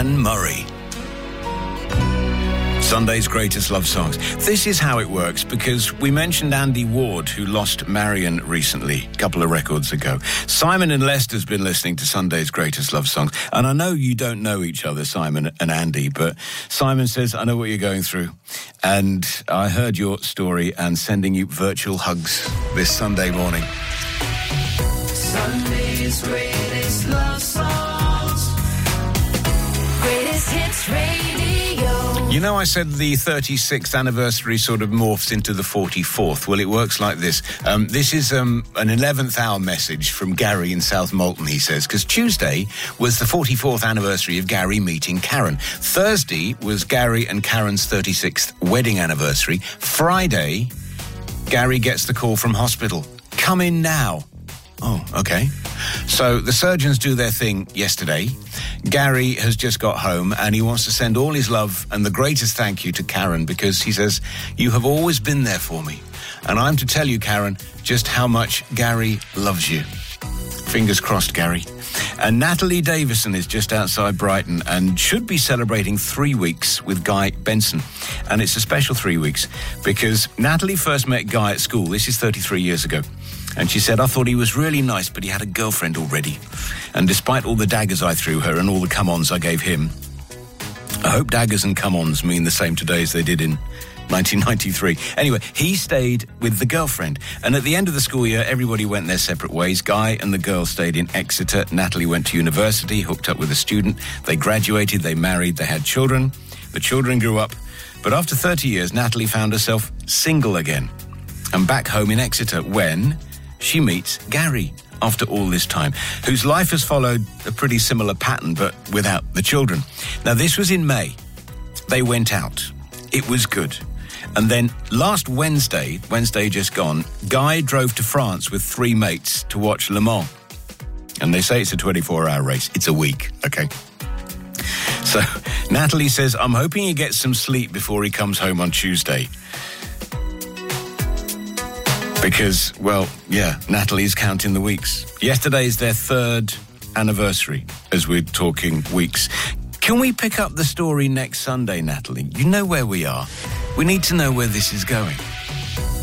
Anne Murray. Sunday's greatest love songs. This is how it works, because we mentioned Andy Ward, who lost Marion recently, a couple of records ago. Simon in Leicester's been listening to Sunday's greatest love songs, and I know you don't know each other, Simon and Andy, but Simon says, I know what you're going through, and I heard your story and sending you virtual hugs this Sunday morning. Sunday's greatest love songs. Greatest hits radio. You know, I said the 36th anniversary sort of morphs into the 44th. Well, it works like this. This is an 11th hour message from Gary in South Molton, he says, because Tuesday was the 44th anniversary of Gary meeting Karen. Thursday was Gary and Karen's 36th wedding anniversary. Friday, Gary gets the call from hospital. Come in now. Oh, okay. So the surgeons do their thing yesterday. Gary has just got home and he wants to send all his love and the greatest thank you to Karen, because he says, you have always been there for me. And I'm to tell you, Karen, just how much Gary loves you. Fingers crossed, Gary. And Natalie Davison is just outside Brighton and should be celebrating 3 weeks with Guy Benson. And it's a special 3 weeks because Natalie first met Guy at school. This is 33 years ago. And she said, I thought he was really nice, but he had a girlfriend already. And despite all the daggers I threw her and all the come-ons I gave him, I hope daggers and come-ons mean the same today as they did in 1993. Anyway, he stayed with the girlfriend. And at the end of the school year, everybody went their separate ways. Guy and the girl stayed in Exeter. Natalie went to university, hooked up with a student. They graduated, they married, they had children. The children grew up. But after 30 years, Natalie found herself single again and back home in Exeter when she meets Gary after all this time, whose life has followed a pretty similar pattern, but without the children. Now, this was in May. They went out. It was good. And then last Wednesday just gone, Guy drove to France with 3 mates to watch Le Mans. And they say it's a 24-hour race. It's a week, okay? So Natalie says, I'm hoping he gets some sleep before he comes home on Tuesday. Because, well, yeah, Natalie's counting the weeks. Yesterday is their 3rd anniversary, as we're talking weeks. Can we pick up the story next Sunday, Natalie? You know where we are. We need to know where this is going.